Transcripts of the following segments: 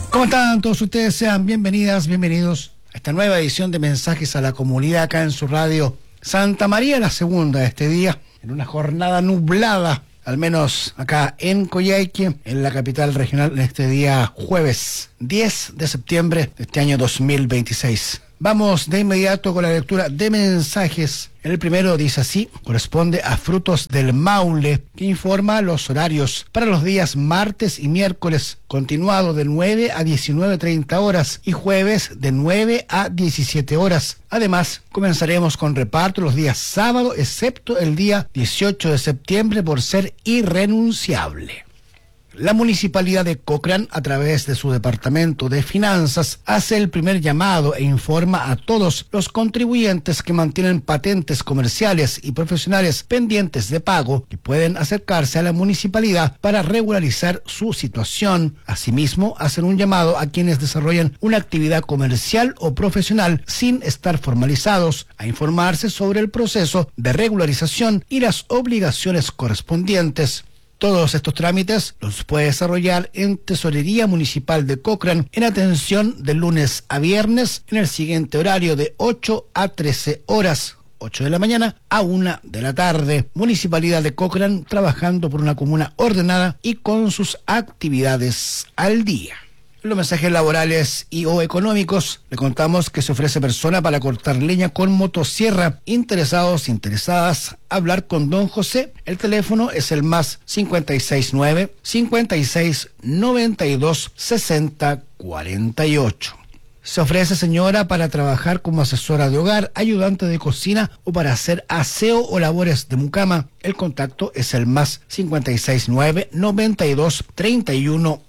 ¿Cómo están todos ustedes? Sean bienvenidos a esta nueva edición de Mensajes a la Comunidad acá en su radio Santa María, la segunda de este día, en una jornada nublada, al menos acá en Coyhaique, en la capital regional, en este día jueves 10 de septiembre de este año 2026. Vamos de inmediato con la lectura de mensajes. El primero dice así, corresponde a Frutos del Maule, que informa los horarios para los días martes y miércoles, continuado de 9 a 19:30 horas y jueves de 9 a 17 horas. Además, comenzaremos con reparto los días sábado, excepto el día 18 de septiembre por ser irrenunciable. La Municipalidad de Cochrane, a través de su Departamento de Finanzas, hace el primer llamado e informa a todos los contribuyentes que mantienen patentes comerciales y profesionales pendientes de pago que pueden acercarse a la municipalidad para regularizar su situación. Asimismo, hacen un llamado a quienes desarrollan una actividad comercial o profesional sin estar formalizados a informarse sobre el proceso de regularización y las obligaciones correspondientes. Todos estos trámites los puede desarrollar en Tesorería Municipal de Cochrane en atención de lunes a viernes en el siguiente horario de 8 a 13 horas, 8 de la mañana a 1 de la tarde. Municipalidad de Cochrane, trabajando por una comuna ordenada y con sus actividades al día. En los mensajes laborales y o económicos, le contamos que se ofrece persona para cortar leña con motosierra. Interesadas, hablar con don José. El teléfono es el más 569 56 92 60 48. Se ofrece señora para trabajar como asesora de hogar, ayudante de cocina o para hacer aseo o labores de mucama. El contacto es el más 569 92 31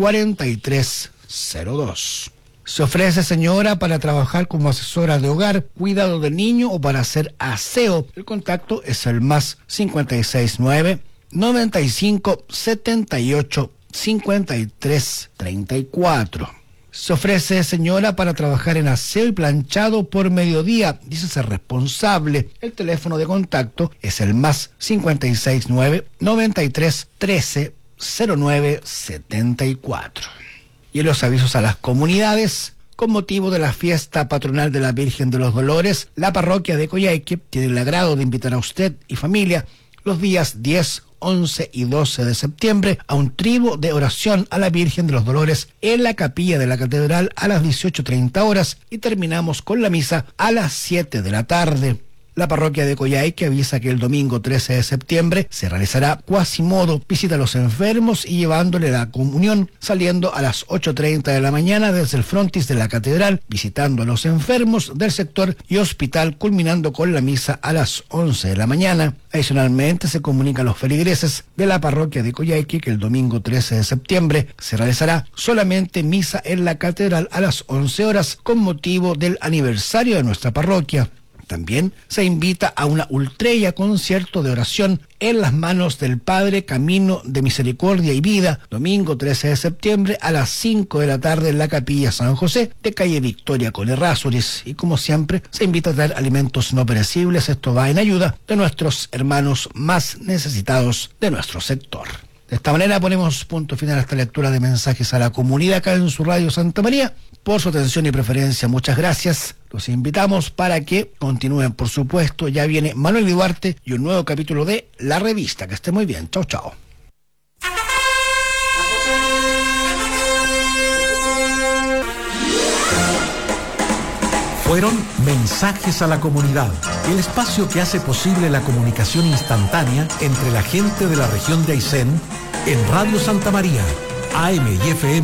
4302. Se ofrece señora para trabajar como asesora de hogar, cuidado del niño o para hacer aseo. El contacto es el más 569 95 78 53 34. Se ofrece señora para trabajar en aseo y planchado por mediodía, dice ser responsable. El teléfono de contacto es el más 569 93 13 0974. Y en los avisos a las comunidades, con motivo de la fiesta patronal de la Virgen de los Dolores, la parroquia de Coyhaique tiene el agrado de invitar a usted y familia los días 10, 11 y 12 de septiembre a un triduo de oración a la Virgen de los Dolores en la capilla de la catedral a las 18:30 horas y terminamos con la misa a las 7 de la tarde. La parroquia de Coyhaique avisa que el domingo 13 de septiembre se realizará Quasimodo, visita a los enfermos y llevándole la comunión, saliendo a las 8:30 de la mañana desde el frontis de la catedral, visitando a los enfermos del sector y hospital, culminando con la misa a las 11 de la mañana. Adicionalmente, se comunica a los feligreses de la parroquia de Coyhaique que el domingo 13 de septiembre se realizará solamente misa en la catedral a las 11 horas con motivo del aniversario de nuestra parroquia. También se invita a una ultrella concierto de oración en las manos del Padre, Camino de Misericordia y Vida, domingo 13 de septiembre a las 5 de la tarde en la Capilla San José de calle Victoria con Errázuriz. Y como siempre, se invita a traer alimentos no perecibles. Esto va en ayuda de nuestros hermanos más necesitados de nuestro sector. De esta manera ponemos punto final a esta lectura de mensajes a la comunidad acá en su radio Santa María. Por su atención y preferencia, muchas gracias. Los invitamos para que continúen, por supuesto. Ya viene Manuel Duarte y un nuevo capítulo de La Revista. Que esté muy bien. Chau, chau. Fueron Mensajes a la Comunidad, el espacio que hace posible la comunicación instantánea entre la gente de la región de Aysén en Radio Santa María, AM y FM